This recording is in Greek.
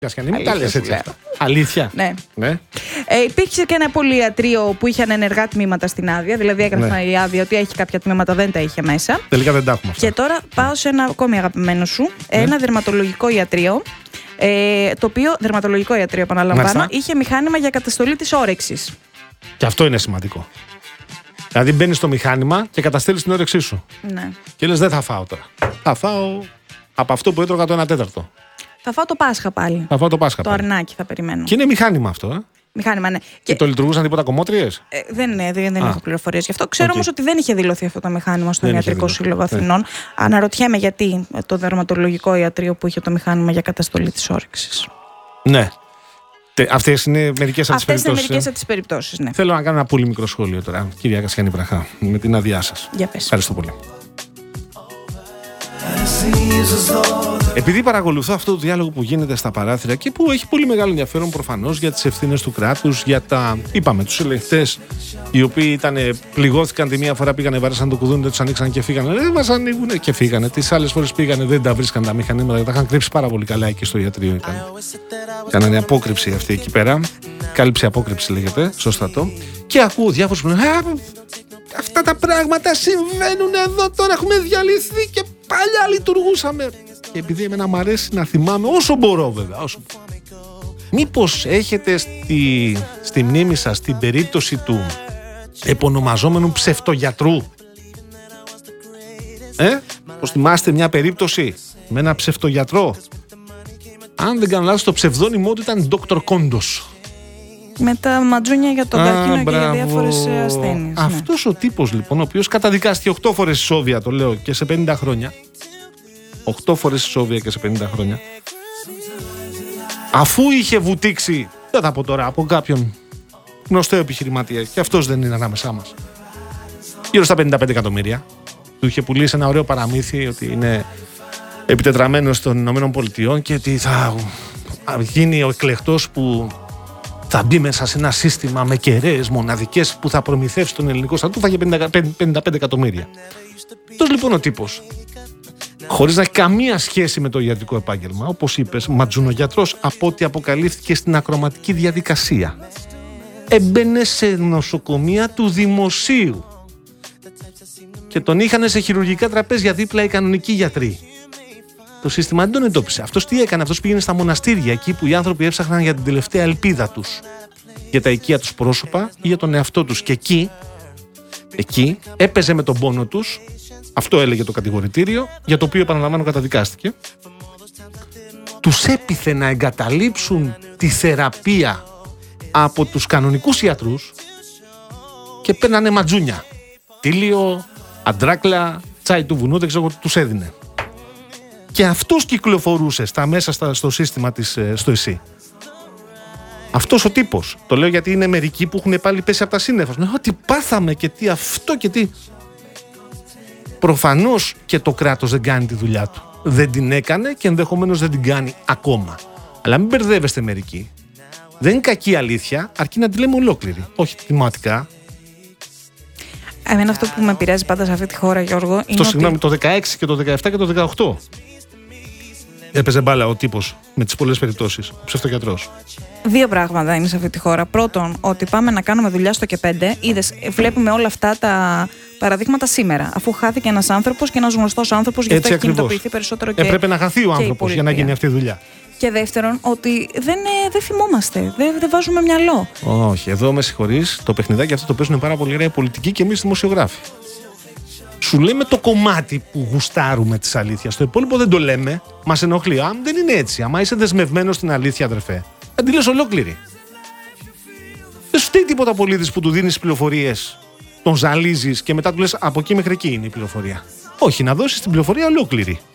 Κασιανή, μην τα λες έτσι. Αλήθεια. Ναι. Υπήρχε και ένα πολυιατρείο που είχε ανενεργά τμήματα στην άδεια. Δηλαδή έγραφα η άδεια ότι έχει κάποια τμήματα, δεν τα είχε μέσα. Τελικά δεν τα έχουμε αυτά. Και τώρα πάω σε ένα ακόμη αγαπημένο σου. Ένα δερματολογικό ιατρείο. Το οποίο, δερματολογικό ιατρείο, επαναλαμβάνω, είχε μηχάνημα για καταστολή της όρεξης. Και αυτό είναι σημαντικό. Δηλαδή μπαίνεις στο μηχάνημα και καταστέλεις την όρεξή σου. Ναι. Και λες δεν θα φάω τώρα. Θα φάω από αυτό που έτρωγα το 1/4. Θα φάω το Πάσχα πάλι. Θα φάω το Πάσχα. Το αρνάκι θα περιμένω. Και είναι μηχάνημα αυτό. Μηχάνημα, ναι. Και το λειτουργούσαν τίποτα κομμότριες? Δεν έχω πληροφορίες γι' αυτό. Ξέρω όμως ότι δεν είχε δηλωθεί αυτό το μηχάνημα στον Ιατρικό Σύλλογο Αθηνών. Αναρωτιέμαι γιατί το δερματολογικό ιατρείο που είχε το μηχάνημα για καταστολή της όρεξης. Ναι. Αυτές είναι μερικές από τις περιπτώσεις. Αυτές είναι μερικές από τις περιπτώσεις, ναι. Θέλω να κάνω ένα πολύ μικρό σχόλιο τώρα, κυρία Κασιανή Βραχά, με την άδειά σας. Για πες. Ευχαριστώ πολύ. Επειδή παρακολουθώ αυτό το διάλογο που γίνεται στα παράθυρα και που έχει πολύ μεγάλο ενδιαφέρον προφανώς για τις ευθύνες του κράτους, για τους ελεγχτές οι οποίοι πληγώθηκαν τη μία φορά, πήγανε, βάρεσαν το κουδούνι, δεν τους ανοίξαν και φύγανε. Δεν μας ανοίγουν και φύγανε. Τις άλλες φορές πήγανε, δεν τα βρίσκαν τα μηχανήματα, τα είχαν κρύψει πάρα πολύ καλά εκεί στο ιατρείο. Κάνανε απόκρυψη αυτή εκεί πέρα. Κάλυψη απόκρυψη λέγεται, σωστά το. Και ακούω διάφορους που λένε αυτά τα πράγματα συμβαίνουν εδώ τώρα, έχουμε διαλυθεί και παλιά λειτουργούσαμε. Και επειδή εμένα μου αρέσει να θυμάμαι όσο μπορώ βέβαια, μήπως έχετε στη μνήμη σας την περίπτωση του επωνομαζόμενου ψευτογιατρού? Πως θυμάστε μια περίπτωση με ένα ψευτογιατρό? Αν δεν κάνω λάθος, το ψευδόνυμό του ήταν Dr. Kondos. Με τα ματζούνια για τον καρκίνο και για διάφορες ασθένειες. Αυτός ο τύπος λοιπόν, ο οποίος καταδικάστηκε 8 φορές στη Σόβια, το λέω, και σε 50 χρόνια. 8 φορές στη Σόβια και σε 50 χρόνια. Αφού είχε βουτήξει, δεν θα πω τώρα, από κάποιον γνωστό επιχειρηματία, και αυτός δεν είναι ανάμεσά μας, γύρω στα 55 εκατομμύρια. Του είχε πουλήσει ένα ωραίο παραμύθι ότι είναι επιτετραμένος των Ηνωμένων Πολιτειών και ότι θα γίνει ο εκλεκτός που θα μπει μέσα σε ένα σύστημα με κεραίες μοναδικές που θα προμηθεύσει τον ελληνικό στρατό, θα έχει 55 εκατομμύρια. Αυτός λοιπόν ο τύπος, χωρίς να έχει καμία σχέση με το ιατρικό επάγγελμα, όπως είπες, ματζουνογιατρός, από ό,τι αποκαλύφθηκε στην ακροματική διαδικασία, έμπαινε σε νοσοκομεία του δημοσίου και τον είχαν σε χειρουργικά τραπέζια δίπλα οι κανονικοί γιατροί. Το σύστημα δεν τον εντόπισε. Αυτός τι έκανε? Αυτός πήγαινε στα μοναστήρια, εκεί που οι άνθρωποι έψαχναν για την τελευταία ελπίδα τους, για τα οικεία τους πρόσωπα ή για τον εαυτό τους. Και εκεί έπαιζε με τον πόνο τους. Αυτό έλεγε το κατηγορητήριο, για το οποίο επαναλαμβάνω καταδικάστηκε. Τους έπιθε να εγκαταλείψουν τη θεραπεία από τους κανονικούς ιατρούς και παίρνανε ματζούνια. Τίλιο, αντράκλα, τσάι του βουνού, δεν ξέρω τι τους έδινε. Και αυτός κυκλοφορούσε μέσα στο σύστημα στο ΕΣΥ. Αυτός ο τύπος. Το λέω γιατί είναι μερικοί που έχουν πάλι πέσει από τα σύννεφα. Τι πάθαμε και τι αυτό και τι. Προφανώς και το κράτος δεν κάνει τη δουλειά του. Δεν την έκανε και ενδεχομένως δεν την κάνει ακόμα. Αλλά μην μπερδεύεστε μερικοί. Δεν είναι κακή αλήθεια, αρκεί να τη λέμε ολόκληρη. Όχι τιμάτικα. Εμένα αυτό που με επηρεάζει πάντα σε αυτή τη χώρα, Γιώργο, είναι. Συγγνώμη, το 16 και το 17 και το 18. Έπαιζε μπάλα ο τύπος με τις πολλές περιπτώσεις, ο ψευτογιατρός. Δύο πράγματα είναι σε αυτή τη χώρα. Πρώτον, ότι πάμε να κάνουμε δουλειά στο ΚΕ5. Είδες, βλέπουμε όλα αυτά τα παραδείγματα σήμερα. Αφού χάθηκε ένας άνθρωπος και ένας γνωστός άνθρωπος, γι' αυτό έχει κινητοποιηθεί περισσότερο και. Έπρεπε να χαθεί ο άνθρωπος για να γίνει αυτή η δουλειά. Και δεύτερον, ότι δεν θυμόμαστε, δεν βάζουμε μυαλό. Όχι, εδώ με συγχωρείς, το παιχνιδάκι αυτό το παίζουν πάρα πολύ ωραία οι πολιτικοί και εμείς δημοσιογράφοι. Σου λέμε το κομμάτι που γουστάρουμε της αλήθειας. Το υπόλοιπο δεν το λέμε, μας ενοχλεί. Δεν είναι έτσι. Άμα είσαι δεσμευμένος στην αλήθεια, αδερφέ, θα τη λες ολόκληρη. Δεν σου φταίει τίποτα πολίτης που του δίνεις πληροφορίες, τον ζαλίζεις και μετά του λες από εκεί μέχρι εκεί είναι η πληροφορία. Όχι, να δώσεις την πληροφορία ολόκληρη.